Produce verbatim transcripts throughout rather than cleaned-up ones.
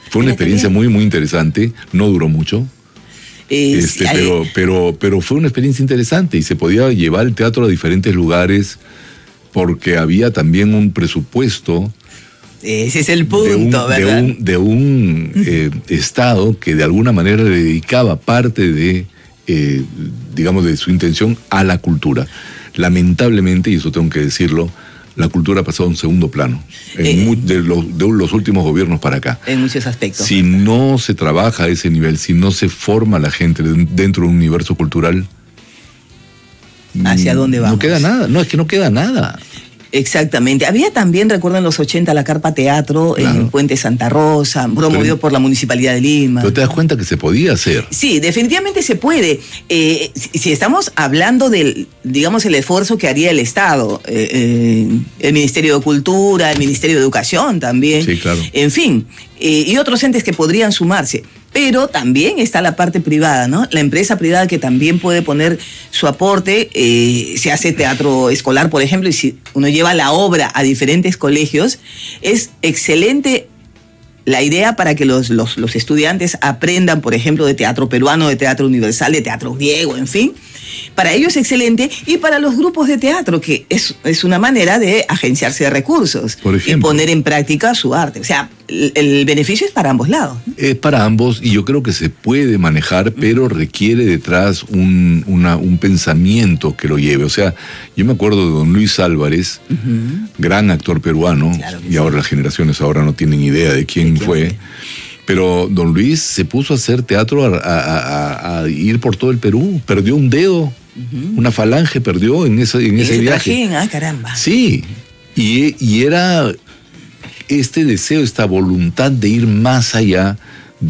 Fue una experiencia muy, muy interesante, no duró mucho. Eh, este, sí, pero, pero, pero fue una experiencia interesante y se podía llevar el teatro a diferentes lugares porque había también un presupuesto. Ese es el punto, de un, ¿verdad? De un, de un eh, Estado que de alguna manera le dedicaba parte de, eh, digamos, de su intención a la cultura. Lamentablemente, y eso tengo que decirlo, la cultura ha pasado a un segundo plano, en eh, mu de, los, de los últimos gobiernos para acá. En muchos aspectos. Si no se trabaja a ese nivel, si no se forma la gente dentro de un universo cultural, ¿hacia dónde vamos? No queda nada, no, es que no queda nada. Exactamente. Había también, recuerdo en los ochenta, la Carpa Teatro, claro, en el Puente Santa Rosa, promovido pero, por la Municipalidad de Lima. Pero te das cuenta que se podía hacer. Sí, definitivamente se puede. Eh, si, si estamos hablando del, digamos, el esfuerzo que haría el Estado, eh, eh, el Ministerio de Cultura, el Ministerio de Educación también. Sí, claro. En fin, eh, y otros entes que podrían sumarse. Pero también está la parte privada, ¿no? La empresa privada que también puede poner su aporte. Eh, se hace teatro escolar, por ejemplo, y si uno lleva la obra a diferentes colegios, es excelente la idea para que los, los, los estudiantes aprendan, por ejemplo, de teatro peruano, de teatro universal, de teatro griego, en fin. Para ellos es excelente, y para los grupos de teatro, que es, es una manera de agenciarse de recursos, por ejemplo, y poner en práctica su arte. O sea, el, el beneficio es para ambos lados. Es para ambos, y yo creo que se puede manejar, pero requiere detrás un, una, un pensamiento que lo lleve. O sea, yo me acuerdo de don Luis Álvarez, uh-huh, gran actor peruano, claro y sí, ahora las generaciones ahora no tienen idea de quién, ¿De quién fue. fue. Pero don Luis se puso a hacer teatro, a, a, a, a ir por todo el Perú. Perdió un dedo, uh-huh, una falange perdió en ese, en ese, ese viaje. Trajín, ah, caramba. Sí, y, y era este deseo, esta voluntad de ir más allá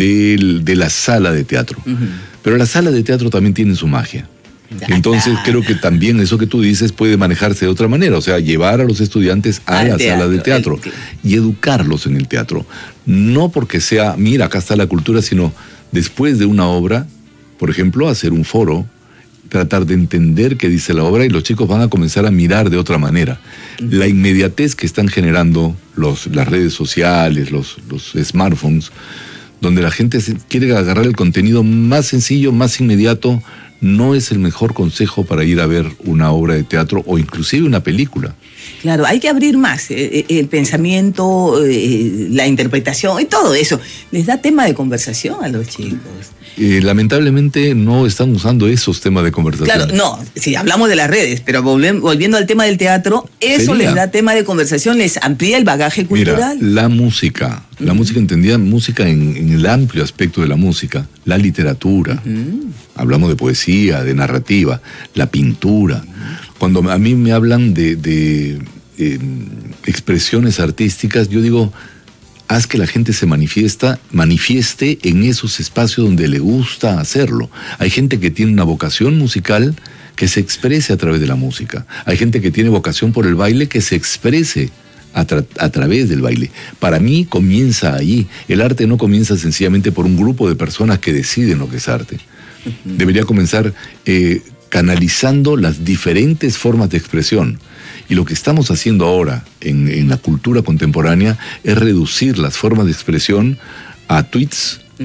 de, de la sala de teatro. Uh-huh. Pero la sala de teatro también tiene su magia. Entonces creo que también eso que tú dices puede manejarse de otra manera, o sea, llevar a los estudiantes a Al la teatro, sala de teatro el... y educarlos en el teatro. No porque sea, mira, acá está la cultura, sino después de una obra, por ejemplo, hacer un foro, tratar de entender qué dice la obra, y los chicos van a comenzar a mirar de otra manera. Uh-huh. La inmediatez que están generando los, las redes sociales, los, los smartphones, donde la gente quiere agarrar el contenido más sencillo, más inmediato, no es el mejor consejo para ir a ver una obra de teatro o inclusive una película. Claro, hay que abrir más eh, el pensamiento, eh, la interpretación y todo eso. Les da tema de conversación a los chicos. Eh, lamentablemente no están usando esos temas de conversación. Claro, no, si hablamos de las redes, pero volviendo, volviendo al tema del teatro, eso ¿Sería? les da tema de conversación, les amplía el bagaje cultural. Mira, la música, la uh-huh. música entendida, música en, en el amplio aspecto de la música, la literatura, uh-huh. hablamos de poesía, de narrativa, la pintura. Uh-huh. Cuando a mí me hablan de, de eh, expresiones artísticas, yo digo, haz que la gente se manifiesta, manifieste en esos espacios donde le gusta hacerlo. Hay gente que tiene una vocación musical que se exprese a través de la música. Hay gente que tiene vocación por el baile que se exprese a, tra- a través del baile. Para mí comienza ahí. El arte no comienza sencillamente por un grupo de personas que deciden lo que es arte. Uh-huh. Debería comenzar eh, canalizando las diferentes formas de expresión. Y lo que estamos haciendo ahora en, en la cultura contemporánea es reducir las formas de expresión a tweets, uh-huh.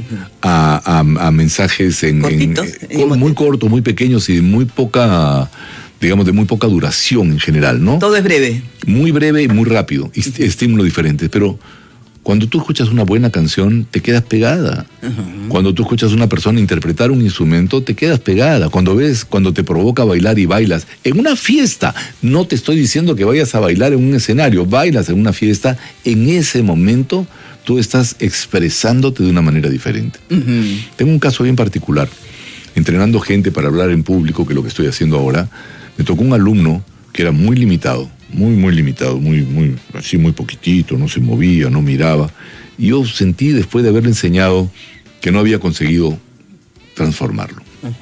a, a, a mensajes en, en, en, muy cortos, muy pequeños y de muy poca, digamos, de muy poca duración en general, ¿no? Todo es breve. Muy breve y muy rápido, y uh-huh. estímulos diferentes, pero cuando tú escuchas una buena canción, te quedas pegada. Uh-huh. Cuando tú escuchas a una persona interpretar un instrumento, te quedas pegada. Cuando ves, cuando te provoca bailar y bailas, en una fiesta, no te estoy diciendo que vayas a bailar en un escenario, bailas en una fiesta, en ese momento tú estás expresándote de una manera diferente. Uh-huh. Tengo un caso bien particular. Entrenando gente para hablar en público, que es lo que estoy haciendo ahora, me tocó un alumno que era muy limitado. Muy, muy limitado, muy, muy, así muy poquitito, no se movía, no miraba. Y yo sentí, después de haberle enseñado, que no había conseguido transformarlo. Uh-huh.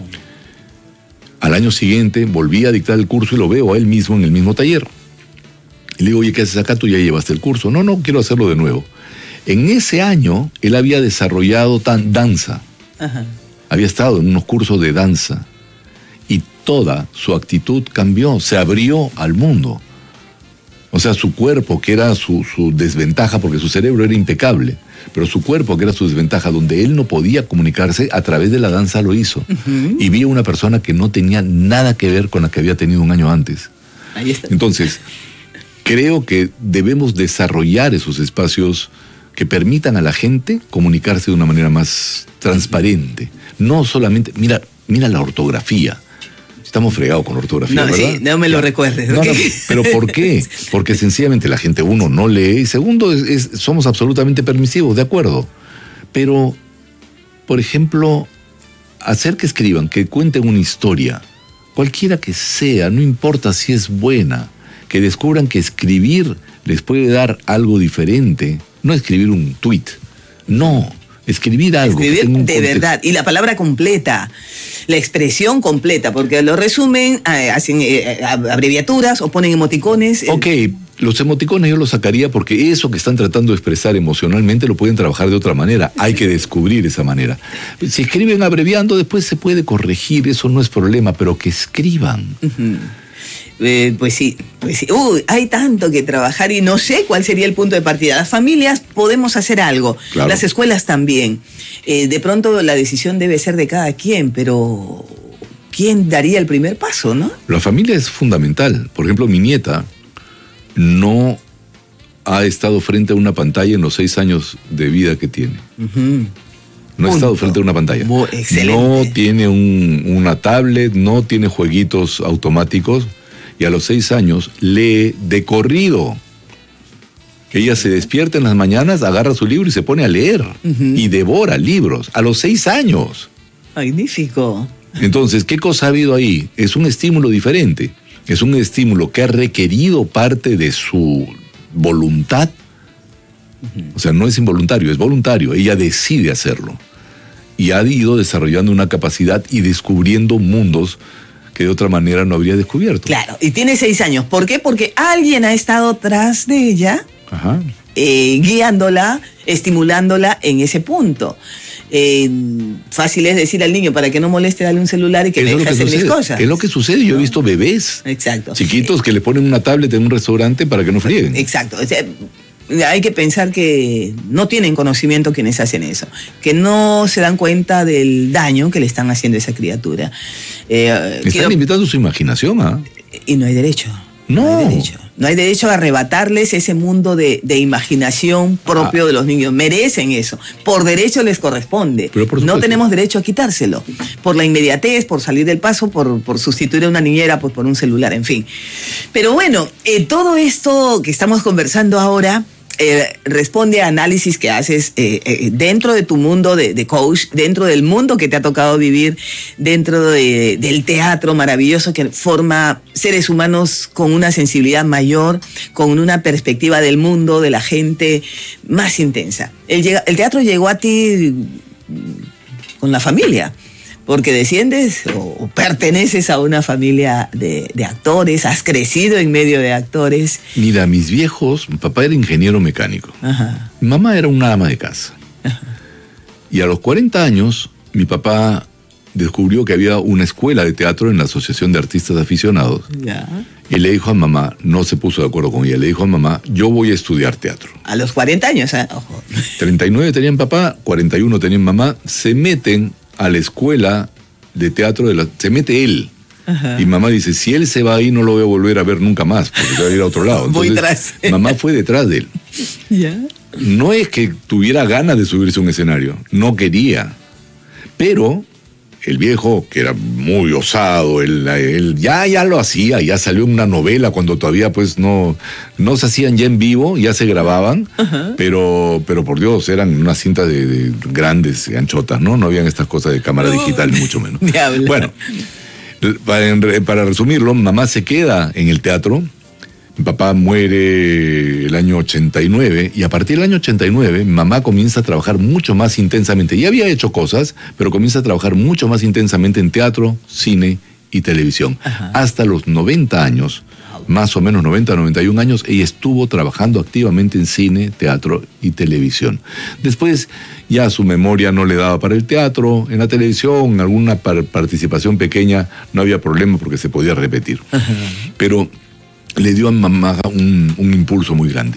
Al año siguiente volví a dictar el curso y lo veo a él mismo en el mismo taller. Y le digo, oye, ¿qué haces acá? Tú ya llevaste el curso. No, no, quiero hacerlo de nuevo. En ese año, él había desarrollado tan danza. Uh-huh. Había estado en unos cursos de danza. Y toda su actitud cambió, se abrió al mundo. O sea, su cuerpo, que era su, su desventaja, porque su cerebro era impecable, pero su cuerpo, que era su desventaja, donde él no podía comunicarse, a través de la danza lo hizo. Uh-huh. Y vi a una persona que no tenía nada que ver con la que había tenido un año antes. Ahí está. Entonces, creo que debemos desarrollar esos espacios que permitan a la gente comunicarse de una manera más transparente. No solamente, mira, mira la ortografía. Estamos fregados con la ortografía, no, ¿verdad? Sí, no me lo ya. recuerdes. No, no, pero ¿por qué? Porque sencillamente la gente, uno, no lee, y segundo, es, es, somos absolutamente permisivos, de acuerdo. Pero, por ejemplo, hacer que escriban, que cuenten una historia, cualquiera que sea, no importa si es buena, que descubran que escribir les puede dar algo diferente, no escribir un tuit, no, escribir algo. Escribir de verdad, y la palabra completa. La expresión completa, porque lo resumen, eh, hacen eh, abreviaturas o ponen emoticones. Ok, los emoticones yo los sacaría porque eso que están tratando de expresar emocionalmente lo pueden trabajar de otra manera. Hay que descubrir esa manera. Si escriben abreviando, después se puede corregir, eso no es problema, pero que escriban. Uh-huh. Eh, pues sí, pues sí. Uy, hay tanto que trabajar y no sé cuál sería el punto de partida. Las familias podemos hacer algo, claro. Las escuelas también. Eh, de pronto la decisión debe ser de cada quien, pero ¿quién daría el primer paso, no? La familia es fundamental. Por ejemplo, mi nieta no ha estado frente a una pantalla en los seis años de vida que tiene. Uh-huh. No ha estado frente a una pantalla. Muy excelente. No tiene un, una tablet, no tiene jueguitos automáticos. Y a los seis años lee de corrido. Ella se despierta en las mañanas, agarra su libro y se pone a leer. Uh-huh. Y devora libros. A los seis años. Magnífico. Entonces, ¿qué cosa ha habido ahí? Es un estímulo diferente. Es un estímulo que ha requerido parte de su voluntad. Uh-huh. O sea, no es involuntario, es voluntario. Ella decide hacerlo. Y ha ido desarrollando una capacidad y descubriendo mundos que de otra manera no habría descubierto. Claro, y tiene seis años. ¿Por qué? Porque alguien ha estado tras de ella, Ajá. Eh, guiándola, estimulándola en ese punto. Eh, fácil es decir al niño, para que no moleste, dale un celular y que me deje hacer mis cosas. Es lo que sucede. Yo he visto bebés Exacto. chiquitos que le ponen una tablet en un restaurante para que no frieguen. Exacto. O sea, hay que pensar que no tienen conocimiento quienes hacen eso, que no se dan cuenta del daño que le están haciendo a esa criatura. Eh, Están quiero... limitando su imaginación, ¿ah? ¿eh? Y no hay derecho. No. No hay derecho. No hay derecho a arrebatarles ese mundo de, de imaginación propio ah. de los niños. Merecen eso. Por derecho les corresponde. No tenemos derecho a quitárselo. Por la inmediatez, por salir del paso, por, por sustituir a una niñera pues, por un celular, en fin. Pero bueno, eh, todo esto que estamos conversando ahora Eh, responde a análisis que haces eh, eh, dentro de tu mundo de, de coach, dentro del mundo que te ha tocado vivir, dentro de, del teatro maravilloso que forma seres humanos con una sensibilidad mayor, con una perspectiva del mundo, de la gente más intensa. El, el teatro llegó a ti con la familia, porque desciendes o perteneces a una familia de, de actores, has crecido en medio de actores. Mira, mis viejos, mi papá era ingeniero mecánico, Ajá. mi mamá era una ama de casa. Ajá. Y a los cuarenta años, mi papá descubrió que había una escuela de teatro en la Asociación de Artistas Aficionados. Ya. Y le dijo a mamá, no se puso de acuerdo con ella, le dijo a mamá, yo voy a estudiar teatro. A los cuarenta años, ¿eh? Ojo. treinta y nueve tenían papá, cuarenta y uno tenían mamá, se meten a la escuela de teatro, de la, se mete él. Ajá. Y mamá dice, si él se va ahí no lo voy a volver a ver nunca más, porque se va a ir a otro lado. Entonces, voy tras. Mamá fue detrás de él. ¿Ya? No es que tuviera ganas de subirse a un escenario, no quería. Pero el viejo, que era muy osado, él, él ya, ya lo hacía, ya salió en una novela cuando todavía pues no, no se hacían ya en vivo, ya se grababan, uh-huh. pero, pero por Dios, eran unas cintas de, de grandes, anchotas, ¿no? No habían estas cosas de cámara no, digital, ni mucho menos. Diablo. Bueno, para, para resumirlo, mamá se queda en el teatro. Mi papá muere el año ochenta y nueve y a partir del año ochenta y nueve mi mamá comienza a trabajar mucho más intensamente. Ya había hecho cosas, pero comienza a trabajar mucho más intensamente en teatro, cine y televisión. Ajá. Hasta los noventa años, más o menos noventa, noventa y un años, ella estuvo trabajando activamente en cine, teatro y televisión. Después ya su memoria no le daba para el teatro, en la televisión, alguna par- participación pequeña, no había problema porque se podía repetir. Ajá. Pero le dio a mamá un, un impulso muy grande.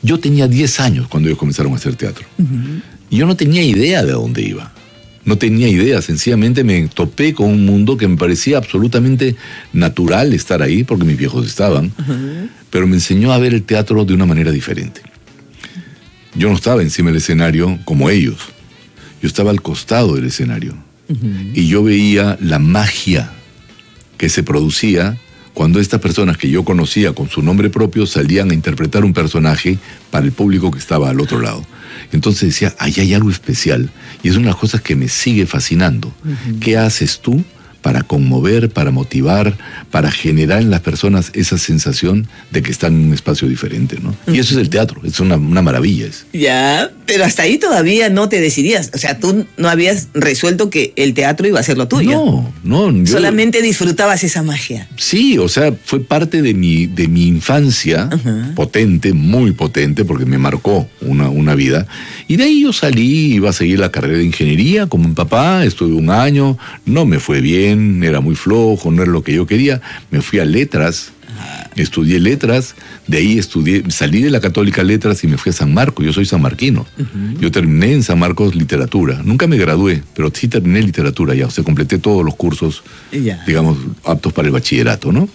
Yo tenía diez años cuando ellos comenzaron a hacer teatro. Uh-huh. Y yo no tenía idea de a dónde iba. No tenía idea, sencillamente me topé con un mundo que me parecía absolutamente natural estar ahí, porque mis viejos estaban, uh-huh. pero me enseñó a ver el teatro de una manera diferente. Yo no estaba encima del escenario como ellos, yo estaba al costado del escenario, uh-huh. y yo veía la magia que se producía cuando estas personas que yo conocía con su nombre propio salían a interpretar un personaje para el público que estaba al otro lado. Entonces decía, ahí hay algo especial. Y es una de las cosas que me sigue fascinando. Uh-huh. ¿Qué haces tú para conmover, para motivar, para generar en las personas esa sensación de que están en un espacio diferente, ¿no? Uh-huh. Y eso es el teatro, es una, una maravilla. Es. Ya, pero hasta ahí todavía no te decidías. O sea, tú no habías resuelto que el teatro iba a ser lo tuyo. No, no. Yo, solamente disfrutabas esa magia. Sí, o sea, fue parte de mi, de mi infancia, uh-huh. potente, muy potente, porque me marcó una, una vida. Y de ahí yo salí, iba a seguir la carrera de ingeniería como mi papá, estuve un año, no me fue bien, era muy flojo, no era lo que yo quería, me fui a letras, estudié letras, de ahí estudié, salí de la Católica Letras y me fui a San Marcos, yo soy sanmarquino, uh-huh. yo terminé en San Marcos literatura, nunca me gradué, pero sí terminé literatura ya, o sea, completé todos los cursos, yeah. digamos, aptos para el bachillerato, ¿no?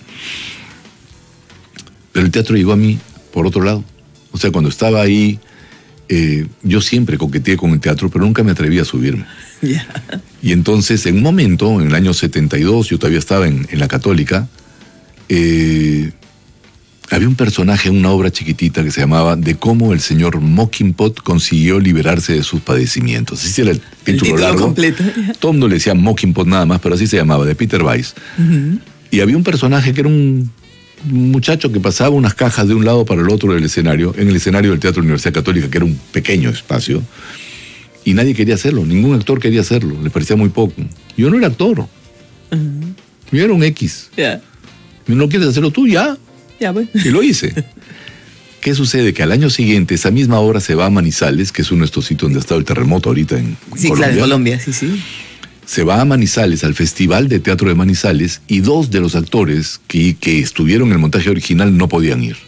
Pero el teatro llegó a mí por otro lado, o sea, cuando estaba ahí, Eh, yo siempre coqueteé con el teatro, pero nunca me atreví a subirme. Yeah. Y entonces, en un momento, en el año setenta y dos, yo todavía estaba en, en la Católica, eh, había un personaje en una obra chiquitita que se llamaba De cómo el señor Mockinpot consiguió liberarse de sus padecimientos. Así era el título, el título largo. Completo. Yeah. Todo el mundo le decía Mockinpot nada más, pero así se llamaba, de Peter Weiss. Uh-huh. Y había un personaje que era un un muchacho que pasaba unas cajas de un lado para el otro del escenario, en el escenario del Teatro Universidad Católica, que era un pequeño espacio, y nadie quería hacerlo, ningún actor quería hacerlo, le parecía muy poco. Yo no era actor, uh-huh. yo era un X. Yeah. ¿No quieres hacerlo tú? Ya. Ya, pues. Y lo hice. ¿Qué sucede? Que al año siguiente esa misma obra se va a Manizales, que es uno de estos sitios donde ha estado el terremoto ahorita en, en sí, Colombia. Claro, en Colombia, sí, sí. Se va a Manizales, al Festival de Teatro de Manizales, y dos de los actores que, que estuvieron en el montaje original no podían ir.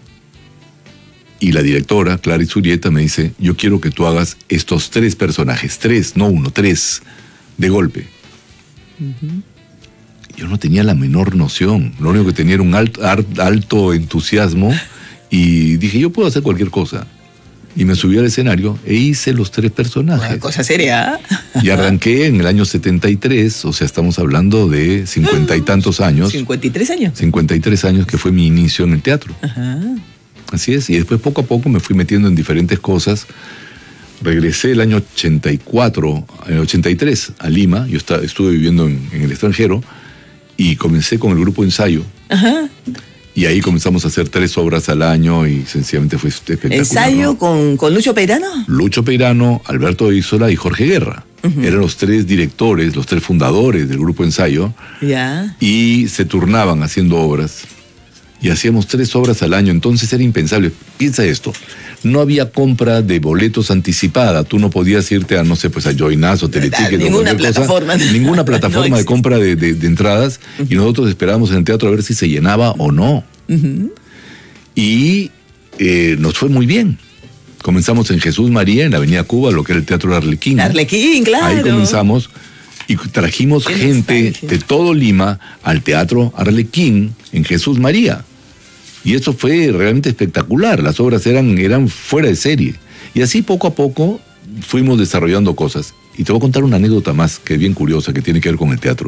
Y la directora, Clara Zurieta, me dice, yo quiero que tú hagas estos tres personajes, tres, no uno, tres, de golpe. Uh-huh. Yo no tenía la menor noción, lo único que tenía era un alto, alto entusiasmo, y dije, yo puedo hacer cualquier cosa. Y me subí al escenario e hice los tres personajes. Una cosa seria. Y arranqué en el año setenta y tres, o sea, estamos hablando de cincuenta y tantos años. ¿cincuenta y tres años? cincuenta y tres años, que fue mi inicio en el teatro. Ajá. Así es, y después poco a poco me fui metiendo en diferentes cosas. Regresé el año ochenta y cuatro, el ochenta y tres a Lima, yo estaba, estuve viviendo en, en el extranjero, y comencé con el grupo Ensayo. Ajá. Y ahí comenzamos a hacer tres obras al año y sencillamente fue espectacular. ¿Ensayo, ¿no? con, con Lucho Peirano? Lucho Peirano, Alberto Isola y Jorge Guerra. Uh-huh. Eran los tres directores, los tres fundadores del grupo Ensayo. Ya. Yeah. Y se turnaban haciendo obras. Y hacíamos tres obras al año, entonces era impensable. Piensa esto, no había compra de boletos anticipada, tú no podías irte a, no sé, pues a Joinaz o Teleticket. Ninguna o plataforma. Cosa, ninguna plataforma no de compra de, de, de entradas, uh-huh. y nosotros esperábamos en el teatro a ver si se llenaba o no. Uh-huh. Y eh, nos fue muy bien. Comenzamos en Jesús María, en la Avenida Cuba, lo que era el Teatro Arlequín. Arlequín, claro. Ahí comenzamos. Y trajimos gente de todo Lima al Teatro Arlequín en Jesús María. Y eso fue realmente espectacular. Las obras eran, eran fuera de serie. Y así poco a poco fuimos desarrollando cosas. Y te voy a contar una anécdota más que es bien curiosa, que tiene que ver con el teatro.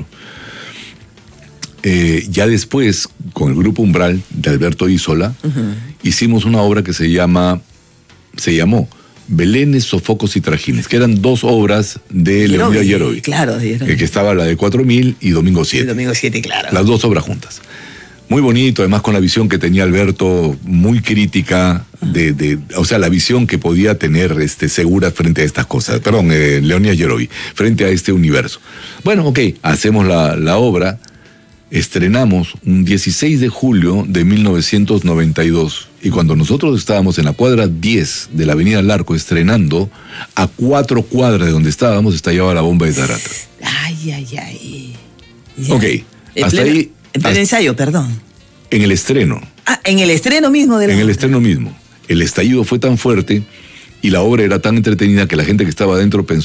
Eh, ya después, con el grupo Umbral de Alberto Isola, uh-huh. hicimos una obra que se llama, se llamó Belenes, Sofocos y Trajines, que eran dos obras de Leonida Yerovi. Claro, de Yerovi. Que estaba la de cuatro mil y Domingo siete. Domingo siete, claro. Las dos obras juntas. Muy bonito, además con la visión que tenía Alberto, muy crítica, de, de, o sea, la visión que podía tener este, segura frente a estas cosas. Perdón, eh, Leonida Yerovi, frente a este universo. Bueno, ok, hacemos la, la obra, estrenamos un dieciséis de julio de mil novecientos noventa y dos. Y cuando nosotros estábamos en la cuadra diez de la Avenida Larco estrenando, a cuatro cuadras de donde estábamos estallaba la bomba de Tarata. Ay, ay, ay. Ya. Ok, el hasta pleno, ahí... En el ensayo, perdón. En el estreno. Ah, en el estreno mismo. De la... En el estreno mismo. el estallido fue tan fuerte y la obra era tan entretenida que la gente que estaba adentro pensó